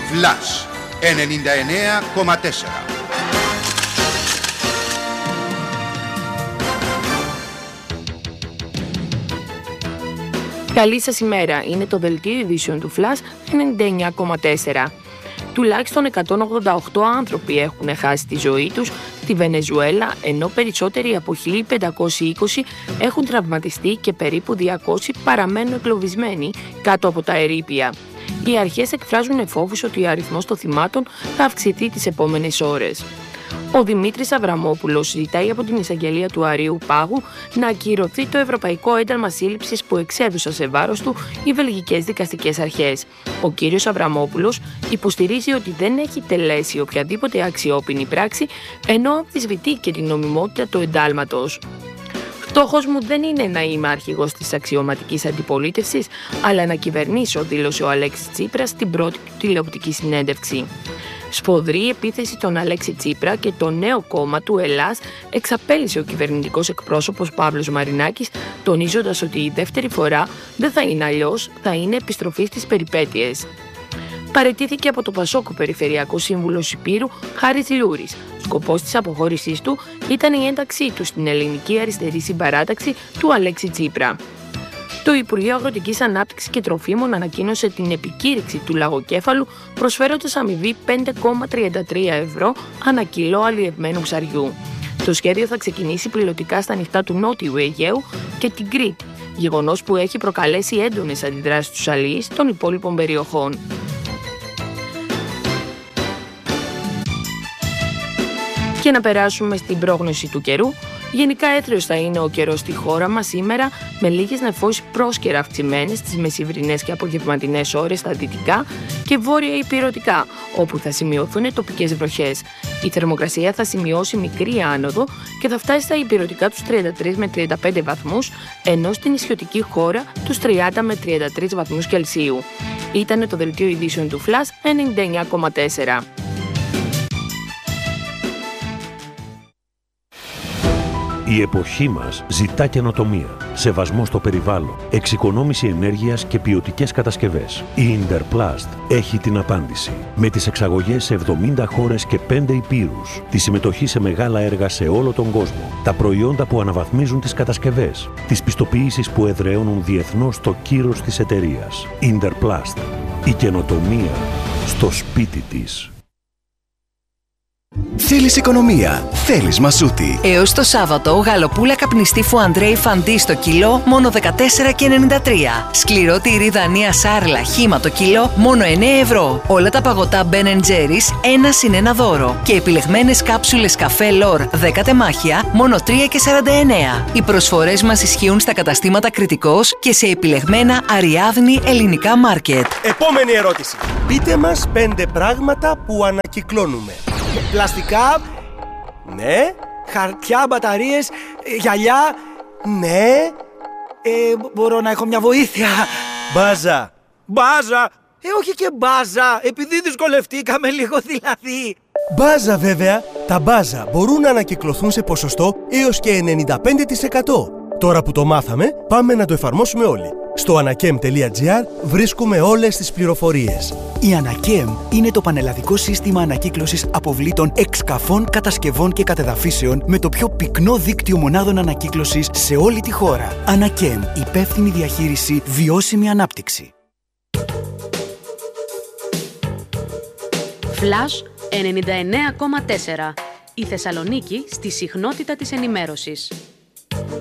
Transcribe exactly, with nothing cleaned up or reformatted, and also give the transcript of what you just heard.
Flash ενενήντα εννέα κόμμα τέσσερα. Καλή σας ημέρα. Είναι το δελτίο ειδήσεων του Flash ενενήντα εννέα κόμμα τέσσερα. Τουλάχιστον εκατόν ογδόντα οκτώ άνθρωποι έχουν χάσει τη ζωή τους στη Βενεζουέλα, ενώ περισσότεροι από χίλια πεντακόσιοι είκοσι έχουν τραυματιστεί και περίπου διακόσιοι παραμένουν εγκλωβισμένοι κάτω από τα ερείπια. Οι αρχές εκφράζουν φόβους ότι ο αριθμός των θυμάτων θα αυξηθεί τις επόμενες ώρες. Ο Δημήτρης Αβραμόπουλος ζητάει από την εισαγγελία του Αριού Πάγου να ακυρωθεί το ευρωπαϊκό ένταλμα σύλληψης που εξέδωσαν σε βάρος του οι βελγικές δικαστικές αρχές. Ο κύριος Αβραμόπουλος υποστηρίζει ότι δεν έχει τελέσει οποιαδήποτε αξιόπινη πράξη, ενώ αμφισβητεί και την νομιμότητα του εντάλματος. Στόχος μου δεν είναι να είμαι αρχηγός της αξιωματικής αντιπολίτευσης, αλλά να κυβερνήσω, δήλωσε ο Αλέξης Τσίπρας στην πρώτη του τηλεοπτική συνέντευξη. Σφοδρή επίθεση τον Αλέξη Τσίπρα και το νέο κόμμα του Ελλάς εξαπέλυσε ο κυβερνητικός εκπρόσωπος Παύλος Μαρινάκης, τονίζοντας ότι η δεύτερη φορά δεν θα είναι αλλιώς, θα είναι επιστροφή στις περιπέτειες. Παραιτήθηκε από το Πασόκ ο Περιφερειακός Σύμβουλος Ηπείρου Χάρης Λούρης. Σκοπός της αποχώρησής του ήταν η ένταξή του στην ελληνική αριστερή συμπαράταξη του Αλέξη Τσίπρα. Το Υπουργείο Αγροτικής Ανάπτυξης και Τροφίμων ανακοίνωσε την επικήρυξη του λαγοκέφαλου, προσφέροντας αμοιβή πέντε κόμμα τριάντα τρία ευρώ ανά κιλό αλλιευμένου ψαριού. Το σχέδιο θα ξεκινήσει πιλωτικά στα νυχτά του Νότιου Αιγαίου και την Κρήτη, γεγονός που έχει προκαλέσει έντονες αντιδράσεις στους αλλοίς των υπόλοιπων περιοχών. Και να περάσουμε στην πρόγνωση του καιρού. Γενικά έθριος θα είναι ο καιρός στη χώρα μας σήμερα, με λίγες νεφώσεις πρόσκαιρα αυξημένες στις μεσημβρινές και απογευματινές ώρες στα δυτικά και βόρεια υπηρετικά, όπου θα σημειωθούν τοπικές βροχές. Η θερμοκρασία θα σημειώσει μικρή άνοδο και θα φτάσει στα υπηρετικά τους τριάντα τρεις με τριάντα πέντε βαθμούς, ενώ στην νησιωτική χώρα τους τριάντα με τριάντα τρεις βαθμούς Κελσίου. Ήτανε το δελτίο ειδήσεων του Flash ενενήντα εννέα κόμμα τέσσερα. Η εποχή μας ζητά καινοτομία, σεβασμό στο περιβάλλον, εξοικονόμηση ενέργειας και ποιοτικές κατασκευές. Η Interplast έχει την απάντηση. Με τις εξαγωγές σε εβδομήντα χώρες και πέντε υπήρους, τη συμμετοχή σε μεγάλα έργα σε όλο τον κόσμο, τα προϊόντα που αναβαθμίζουν τις κατασκευές, τις πιστοποιήσεις που εδραιώνουν διεθνώς το κύρος της εταιρείας. Interplast. Η καινοτομία στο σπίτι της. Θέλεις οικονομία, θέλεις μασούτη. Έως το Σάββατο, γαλοπούλα καπνιστή Φουαντρέι Φαντί στο κιλό, μόνο δεκατέσσερα και ενενήντα τρία. Σκληρό τυρί Δανία Σάρλα χύμα το κιλό, μόνο εννέα ευρώ. Όλα τα παγωτά Ben and Jerry's, ένα συν ένα δώρο. Και επιλεγμένες κάψουλες καφέ Λορ δέκα τεμάχια, μόνο τρία και σαράντα εννέα. Οι προσφορές μας ισχύουν στα καταστήματα Κρητικός και σε επιλεγμένα Αριάδνη ελληνικά μάρκετ. Επόμενη ερώτηση. Πείτε μας πέντε πράγματα που ανακυκλώνουμε. Πλαστικά, ναι. Χαρτιά, μπαταρίες, γυαλιά, ναι. Ε, μπορώ να έχω μια βοήθεια. Μπάζα. Μπάζα. Ε, όχι και μπάζα, επειδή δυσκολευτήκαμε λίγο δηλαδή. Μπάζα βέβαια. Τα μπάζα μπορούν να ανακυκλωθούν σε ποσοστό έως και ενενήντα πέντε τοις εκατό. Τώρα που το μάθαμε, πάμε να το εφαρμόσουμε όλοι. Στο ανακέμ τελεία τζι άρ βρίσκουμε όλες τις πληροφορίες. Η Ανακέμ είναι το πανελλαδικό σύστημα ανακύκλωσης αποβλήτων εξκαφών, κατασκευών και κατεδαφίσεων με το πιο πυκνό δίκτυο μονάδων ανακύκλωσης σε όλη τη χώρα. Ανακέμ, υπεύθυνη διαχείριση, βιώσιμη ανάπτυξη. Flash ενενήντα εννέα κόμμα τέσσερα. Η Θεσσαλονίκη στη συχνότητα της ενημέρωσης.